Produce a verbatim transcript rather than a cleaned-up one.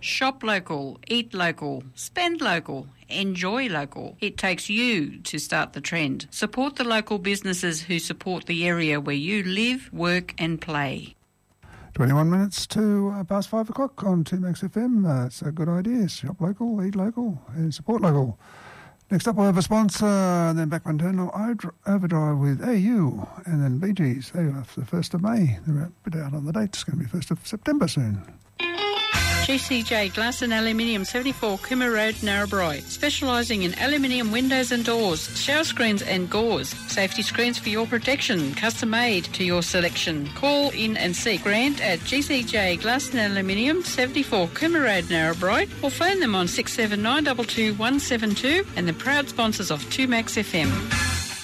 Shop local, eat local, spend local, enjoy local. It takes you to start the trend. Support the local businesses who support the area where you live, work and play. twenty-one minutes to uh, past five o'clock on two Max F M. Uh, it's a good idea. Shop local, eat local and support local. Next up we'll have a sponsor, and then back on Internal Overdrive with A U, and then Bee Gees. They're off the first of May. They're a bit out on the date. It's going to be first of September soon. G C J Glass and Aluminium, seventy-four Cooma Road, Narrabri. Specialising in aluminium windows and doors, shower screens and gauze. Safety screens for your protection, custom made to your selection. Call in and see Grant at G C J Glass and Aluminium, seventy-four Cooma Road, Narrabri, or phone them on six seven nine two two one seven two, and the proud sponsors of two Max F M.